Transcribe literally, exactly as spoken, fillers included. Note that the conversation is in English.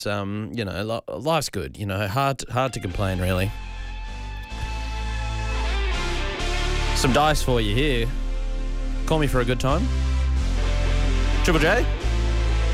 Um, you know, li- life's good. You know, hard hard to complain, really. Some dice for you here. Call me for a good time. Triple J?